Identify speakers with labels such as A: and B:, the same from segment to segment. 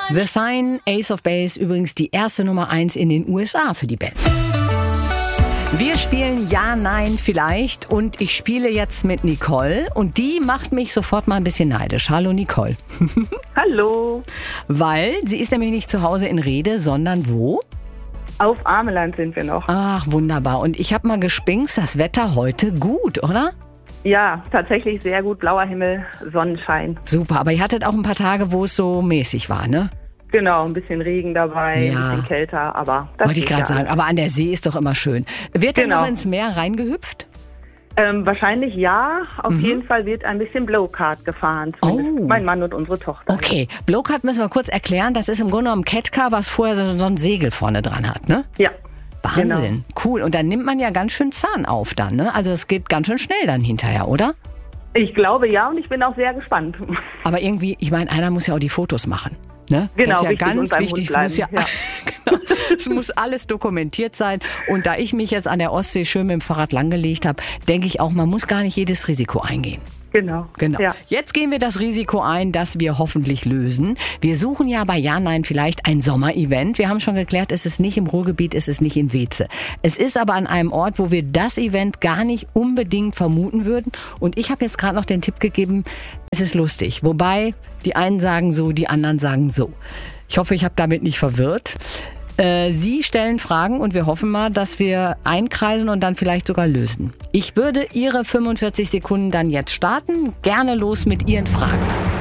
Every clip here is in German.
A: The Sign, Ace of Base, übrigens die erste Nummer 1 in den USA für die Band. Wir spielen Ja, Nein, Vielleicht und ich spiele jetzt mit Nicole und die macht mich sofort mal ein bisschen neidisch. Hallo Nicole.
B: Hallo.
A: Weil sie ist nämlich nicht zu Hause in Rede, sondern wo?
B: Auf Ameland sind wir noch.
A: Ach, wunderbar. Und ich habe mal gespinkst, das Wetter heute gut, oder?
B: Ja, tatsächlich sehr gut. Blauer Himmel, Sonnenschein.
A: Super, aber ihr hattet auch ein paar Tage, wo es so mäßig war, ne?
B: Genau, ein bisschen Regen dabei,
A: Ja.
B: ein bisschen kälter, aber das
A: Wollte ich
B: geht
A: gerade
B: ja
A: sagen,
B: alles.
A: aber an der See ist doch immer schön. Wird denn
B: Genau.
A: noch ins Meer reingehüpft?
B: Wahrscheinlich ja. Auf jeden Fall wird ein bisschen Blowkart gefahren. Zumindest
A: Oh.
B: mein Mann und unsere Tochter.
A: Okay, Blowkart müssen wir kurz erklären. Das ist im Grunde genommen Catcar, was vorher so ein Segel vorne dran hat, ne?
B: Ja.
A: Wahnsinn, cool. Und dann nimmt man ja ganz schön Zahn auf dann, ne? Also es geht ganz schön schnell dann hinterher, oder?
B: Ich glaube ja und ich bin auch sehr gespannt.
A: Aber irgendwie, ich meine, einer muss ja auch die Fotos machen. Ne?
B: Genau,
A: das ist ja
B: richtig, und
A: ganz
B: beim
A: wichtig.
B: Hund
A: Es muss
B: bleiben,
A: genau, es muss alles dokumentiert sein. Und da ich mich jetzt an der Ostsee schön mit dem Fahrrad langgelegt habe, denke ich auch, man muss gar nicht jedes Risiko eingehen.
B: Genau.
A: Ja. Jetzt gehen wir das Risiko ein, das wir hoffentlich lösen. Wir suchen ja bei Ja, Nein, Vielleicht ein Sommerevent. Wir haben schon geklärt, es ist nicht im Ruhrgebiet, es ist nicht in Weeze. Es ist aber an einem Ort, wo wir das Event gar nicht unbedingt vermuten würden. Und ich habe jetzt gerade noch den Tipp gegeben, es ist lustig. Wobei die einen sagen so, die anderen sagen so. Ich hoffe, ich habe damit nicht verwirrt. Sie stellen Fragen und wir hoffen mal, dass wir einkreisen und dann vielleicht sogar lösen. Ich würde Ihre 45 Sekunden dann jetzt starten. Gerne los mit Ihren Fragen.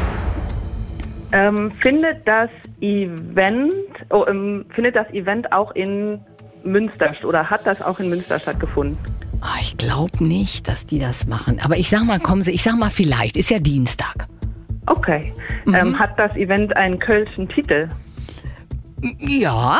B: Findet das Event auch in Münster oder hat das auch in Münster stattgefunden?
A: Ich glaube nicht, dass die das machen. Aber ich sag mal, kommen Sie, ich sag mal vielleicht. Ist ja Dienstag.
B: Okay. Hat das Event einen kölschen Titel?
A: Ja.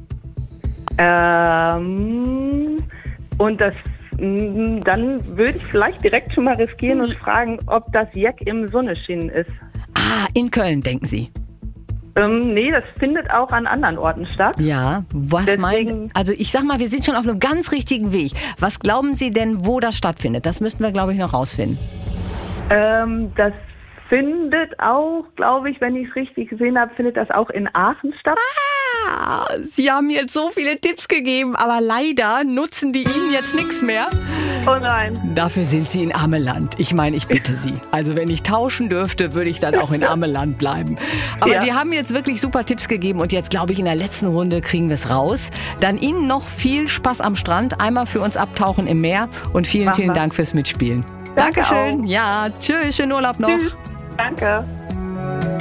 B: Und dann würde ich vielleicht direkt schon mal riskieren und fragen, ob das Jack im Sonnenschein ist.
A: In Köln, denken Sie?
B: Nee, das findet auch an anderen Orten statt.
A: Ja, was
B: Deswegen-
A: meinen? Also ich sag mal, wir sind schon auf einem ganz richtigen Weg. Was glauben Sie denn, wo das stattfindet? Das müssten wir, glaube ich, noch rausfinden.
B: Das findet auch, glaube ich, wenn ich es richtig gesehen habe, findet das auch in Aachen statt.
A: Sie haben jetzt so viele Tipps gegeben, aber leider nutzen die Ihnen jetzt nichts mehr.
B: Oh nein.
A: Dafür sind Sie in Ameland. Ich meine, ich bitte Sie. Also wenn ich tauschen dürfte, würde ich dann auch in Ameland bleiben. Aber
B: Ja.
A: Sie haben jetzt wirklich super Tipps gegeben und jetzt glaube ich, in der letzten Runde kriegen wir es raus. Dann Ihnen noch viel Spaß am Strand. Einmal für uns abtauchen im Meer und vielen
B: Machen
A: vielen
B: wir.
A: Dank fürs Mitspielen.
B: Danke
A: Dankeschön.
B: auch.
A: Ja, tschüss, schönen Urlaub noch.
B: Tschüss. Danke.